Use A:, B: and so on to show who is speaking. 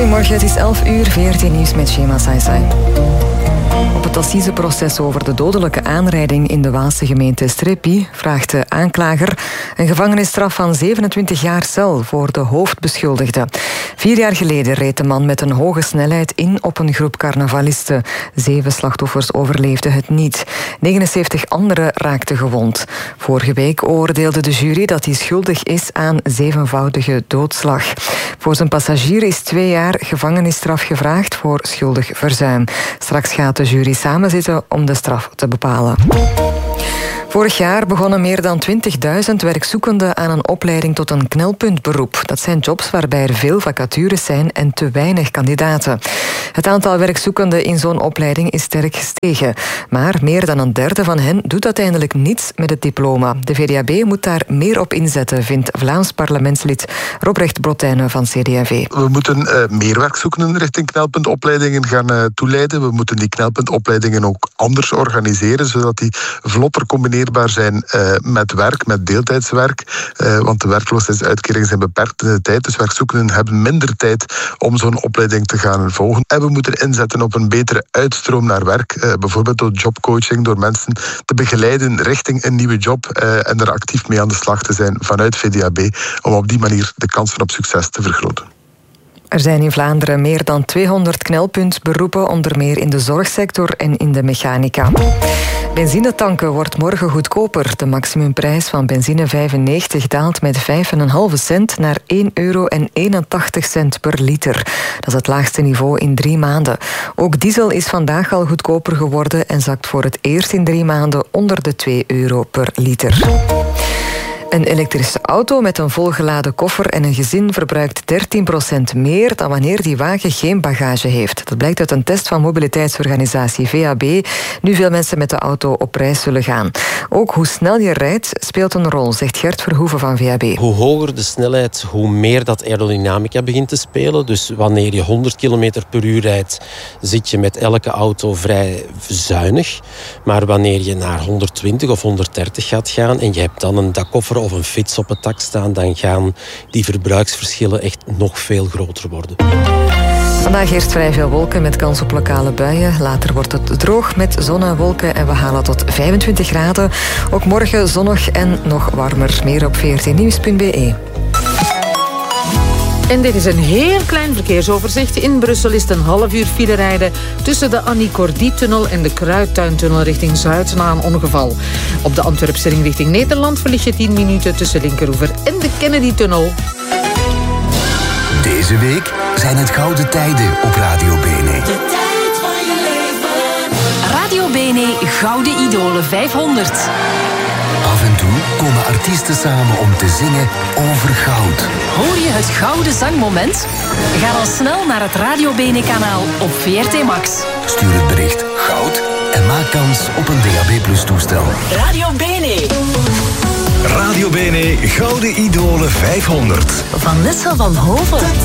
A: Goedemorgen, het is 11:00, VRT Nieuws met Shema Saisai. Op het assiseproces over de dodelijke aanrijding in de Waalse gemeente Strepi vraagt de aanklager een gevangenisstraf van 27 jaar cel voor de hoofdbeschuldigde. 4 jaar geleden reed de man met een hoge snelheid in op een groep carnavalisten. 7 slachtoffers overleefden het niet. 79 anderen raakten gewond. Vorige week oordeelde de jury dat hij schuldig is aan 7-voudige doodslag. Voor zijn passagier is 2 jaar gevangenisstraf gevraagd voor schuldig verzuim. Straks gaat de jury samenzitten om de straf te bepalen. Vorig jaar begonnen meer dan 20.000 werkzoekenden aan een opleiding tot een knelpuntberoep. Dat zijn jobs waarbij er veel vacatures zijn en te weinig kandidaten. Het aantal werkzoekenden in zo'n opleiding is sterk gestegen. Maar meer dan een derde van hen doet uiteindelijk niets met het diploma. De VDAB moet daar meer op inzetten, vindt Vlaams parlementslid Robrecht Brotijne van CD&V.
B: We moeten meer werkzoekenden richting knelpuntopleidingen gaan toeleiden. We moeten die knelpuntopleidingen ook anders organiseren, zodat die vlotter combineerbaar zijn met werk, met deeltijdswerk. Want de werkloosheidsuitkeringen zijn beperkt in de tijd. Dus werkzoekenden hebben minder tijd om zo'n opleiding te gaan volgen. En we moeten inzetten op een betere uitstroom naar werk. Bijvoorbeeld door jobcoaching, door mensen te begeleiden richting een nieuwe job en er actief mee aan de slag te zijn vanuit VDAB, om op die manier de kansen op succes te vergroten.
A: Er zijn in Vlaanderen meer dan 200 knelpuntberoepen, onder meer in de zorgsector en in de mechanica. Benzinetanken wordt morgen goedkoper. De maximumprijs van benzine 95 daalt met 5,5 cent naar €1,81 per liter. Dat is het laagste niveau in 3 maanden. Ook diesel is vandaag al goedkoper geworden en zakt voor het eerst in 3 maanden onder de €2 per liter. Een elektrische auto met een volgeladen koffer en een gezin verbruikt 13% meer dan wanneer die wagen geen bagage heeft. Dat blijkt uit een test van mobiliteitsorganisatie VAB, nu veel mensen met de auto op reis zullen gaan. Ook hoe snel je rijdt speelt een rol, zegt Gert Verhoeven van VAB.
C: Hoe hoger de snelheid, hoe meer dat aerodynamica begint te spelen. Dus wanneer je 100 km per uur rijdt, zit je met elke auto vrij zuinig. Maar wanneer je naar 120 of 130 gaat gaan en je hebt dan een dakkoffer of een fiets op het dak staan, dan gaan die verbruiksverschillen echt nog veel groter worden.
A: Vandaag eerst vrij veel wolken met kans op lokale buien. Later wordt het droog met zon en wolken en we halen tot 25 graden. Ook morgen zonnig en nog warmer. Meer op vrtnieuws.be.
D: En dit is een heel klein verkeersoverzicht. In Brussel is het een half uur file rijden tussen de Annie Cordy-tunnel en de Kruidtuintunnel richting Zuid na een ongeval. Op de Antwerpse ring richting Nederland verlies je 10 minuten tussen Linkeroever en de Kennedy-tunnel.
E: Deze week zijn het gouden tijden op Radio Bene.
F: De tijd van je leven. Radio Bene Gouden Idolen 500.
E: Af en toe komen artiesten samen om te zingen over goud.
F: Hoor je het gouden zangmoment? Ga dan snel naar het Radio Bene-kanaal op VRT Max.
E: Stuur het bericht goud en maak kans op een DAB+-toestel.
F: Radio Bene.
E: Radio Bene Gouden Idolen 500.
F: Vanessa van Hoven.